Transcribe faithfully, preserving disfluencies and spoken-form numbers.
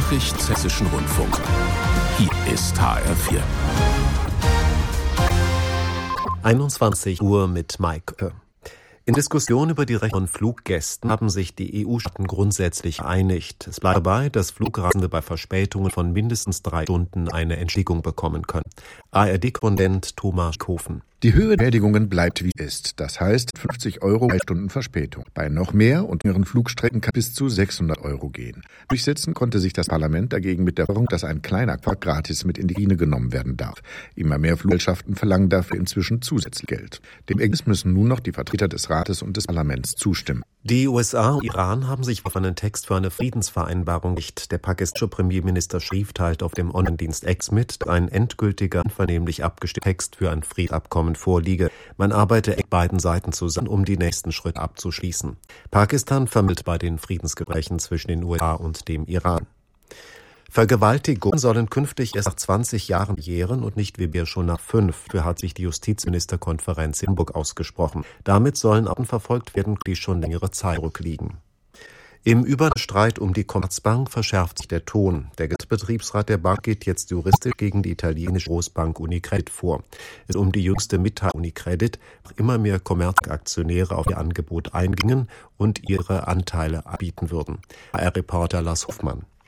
Nachricht des Hessischen Rundfunk. Hier ist H R vier. einundzwanzig Uhr mit Mike. In Diskussionen über die Rechte von Fluggästen haben sich die E U-Staaten grundsätzlich geeinigt. Es bleibt dabei, dass Flugreisende bei Verspätungen von mindestens drei Stunden eine Entschädigung bekommen können. A R D-Korrespondent Thomas Kofen. Die Höhe der Entschädigungen bleibt wie ist. Das heißt fünfzig Euro bei Stunden Verspätung. Bei noch mehr und längeren Flugstrecken kann bis zu sechshundert Euro gehen. Durchsetzen konnte sich das Parlament dagegen mit der Forderung, dass ein kleiner Quark gratis mit in die Schiene genommen werden darf. Immer mehr Fluggesellschaften verlangen dafür inzwischen zusätzlich Geld. Dem Ergebnis müssen nun noch die Vertreter des Rates und des Parlaments zustimmen. Die U S A und Iran haben sich auf einen Text für eine Friedensvereinbarung geeinigt. Der pakistanische Premierminister Sharif teilt auf dem Online-Dienst X mit, dass ein endgültiger, einvernehmlich abgestimmter Text für ein Friedensabkommen vorliege. Man arbeite mit beiden Seiten zusammen, um die nächsten Schritte abzuschließen. Pakistan vermittelt bei den Friedensgesprächen zwischen den U S A und dem Iran. Vergewaltigungen sollen künftig erst nach zwanzig Jahren jähren und nicht wie wir schon nach fünf. Dafür hat sich die Justizministerkonferenz in Hamburg ausgesprochen. Damit sollen Arten verfolgt werden, die schon längere Zeit zurückliegen. Im Überstreit um die Commerzbank verschärft sich der Ton. Der Betriebsrat der Bank geht jetzt juristisch gegen die italienische Großbank Unicredit vor. Es ist um die jüngste Mitteilung Unicredit, immer mehr Commerzbank-Aktionäre auf ihr Angebot eingingen und ihre Anteile anbieten würden. H R-Reporter Lars Hoffmann.